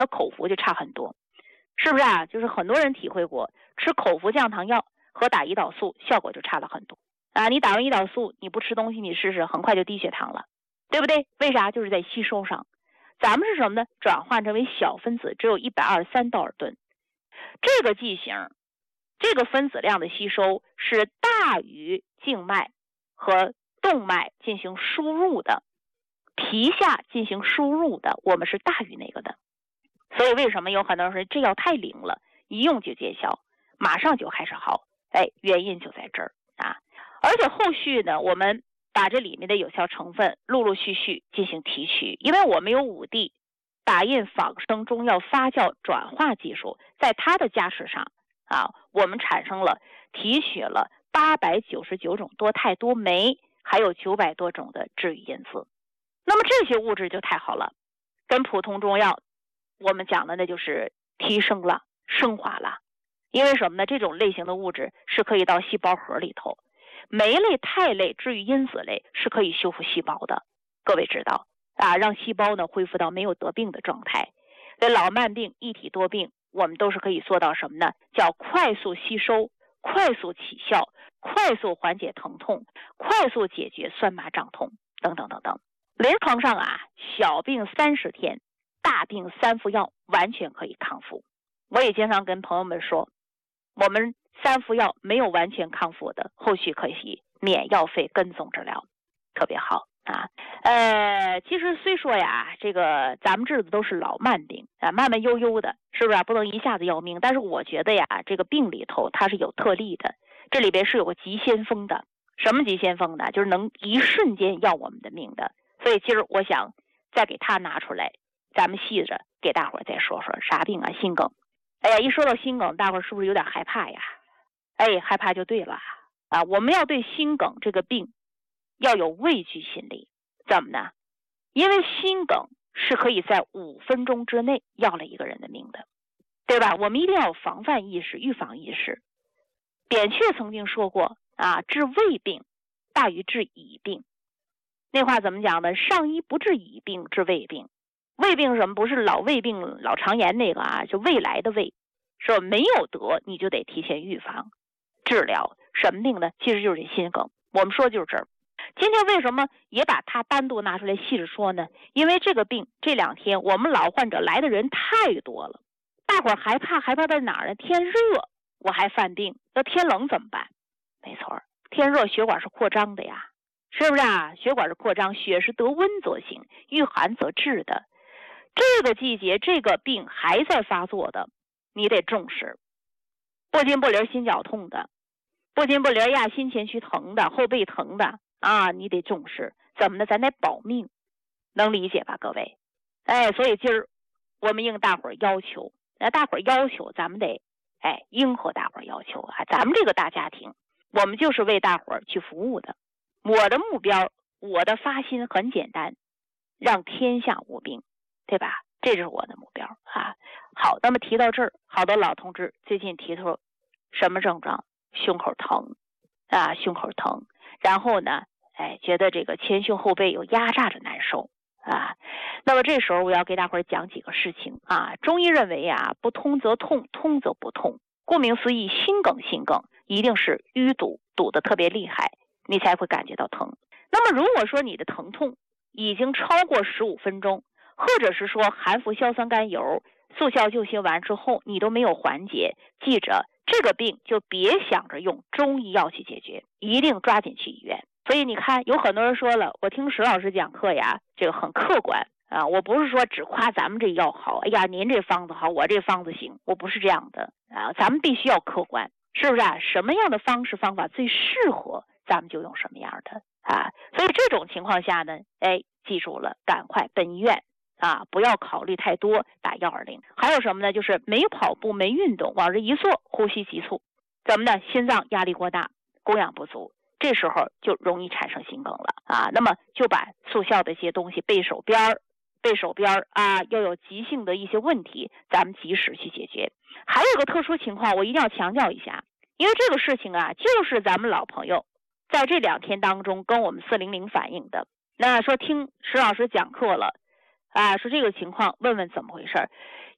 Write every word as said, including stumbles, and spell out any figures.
那口服就差很多，是不是啊？就是很多人体会过，吃口服降糖药和打胰岛素效果就差了很多啊！你打完胰岛素，你不吃东西，你试试，很快就低血糖了，对不对？为啥？就是在吸收上，咱们是什么呢？转换成为小分子，只有一百二十三道尔顿，这个剂型，这个分子量的吸收是大于静脉和动脉进行输入的，皮下进行输入的，我们是大于那个的。所以为什么有很多人说这药太灵了，一用就见效，马上就开始好？哎，原因就在这儿啊！而且后续呢，我们把这里面的有效成分陆陆续续进行提取，因为我们有五 D 打印仿生中药发酵转化技术，在它的加持上啊，我们产生了提取了八百九十九种多肽多酶，还有九百多种的治愈因子。那么这些物质就太好了，跟普通中药我们讲的那就是提升了、升华了。因为什么呢？这种类型的物质是可以到细胞核里头，酶类、肽类、治愈因子类是可以修复细胞的。各位知道啊，让细胞呢恢复到没有得病的状态。这老慢病、一体多病，我们都是可以做到什么呢？叫快速吸收、快速起效、快速缓解疼痛、快速解决酸麻胀痛等等等等。临床上啊，小病三十天，大病三服药完全可以康复。我也经常跟朋友们说，我们三服药没有完全康复的，后续可以免药费跟踪治疗，特别好啊。呃，其实虽说呀，这个咱们治的都是老慢病啊，慢慢悠悠的，是不是啊？不能一下子要命。但是我觉得呀，这个病里头它是有特例的，这里边是有个急先锋的。什么急先锋呢？就是能一瞬间要我们的命的。所以今儿我想再给他拿出来，咱们细着给大伙儿再说说啥病啊？心梗。哎呀，一说到心梗，大伙儿是不是有点害怕呀？哎，害怕就对了啊！我们要对心梗这个病要有畏惧心理，怎么呢？因为心梗是可以在五分钟之内要了一个人的命的，对吧？我们一定要有防范意识、预防意识。扁鹊曾经说过啊，治胃病大于治乙病。那话怎么讲呢？上医不治乙病，治胃病。胃病什么？不是老胃病、老肠炎那个啊，就未来的胃，是吧？没有得你就得提前预防治疗。什么病呢？其实就是这心梗。我们说就是这儿。今天为什么也把它单独拿出来细致说呢？因为这个病这两天我们老患者来的人太多了，大伙儿害怕，害怕在哪儿呢？天热我还犯病，要天冷怎么办？没错，天热血管是扩张的呀，是不是啊？血管是扩张，血是得温则行，遇寒则滞的。这个季节这个病还在发作的，你得重视。不筋不灵心绞痛的，不筋不灵呀心前区疼的，后背疼的啊，你得重视。怎么呢？咱得保命，能理解吧各位？哎，所以今儿我们应大伙儿要求，那大伙儿要求咱们得哎应和大伙儿要求啊。咱们这个大家庭，我们就是为大伙儿去服务的。我的目标，我的发心很简单，让天下无病，对吧？这就是我的目标啊。好，那么提到这儿，好多老同志最近提出什么症状？胸口疼啊，胸口疼，然后呢，哎，觉得这个前胸后背有压榨着难受啊。那么这时候我要给大伙儿讲几个事情啊。中医认为啊，不通则痛，通则不痛。顾名思义，心梗心梗一定是淤堵，堵得特别厉害，你才会感觉到疼。那么如果说你的疼痛已经超过十五分钟，或者是说含服硝酸甘油、速效救心丸之后你都没有缓解，记着这个病就别想着用中医药去解决，一定抓紧去医院。所以你看，有很多人说了，我听石老师讲课呀，这个很客观啊，我不是说只夸咱们这药好，哎呀您这方子好，我这方子行，我不是这样的啊，咱们必须要客观，是不是啊？什么样的方式方法最适合，咱们就用什么样的啊。所以这种情况下呢，哎，记住了，赶快奔医院啊，不要考虑太多，打一二零。还有什么呢？就是没跑步没运动，往这一坐，呼吸急促，怎么的？心脏压力过大，供氧不足，这时候就容易产生心梗了啊。那么就把速效的一些东西备手边儿，备手边儿啊，要有急性的一些问题，咱们及时去解决。还有个特殊情况，我一定要强调一下，因为这个事情啊，就是咱们老朋友在这两天当中跟我们四零零反映的。那说听石老师讲课了啊，说这个情况，问问怎么回事。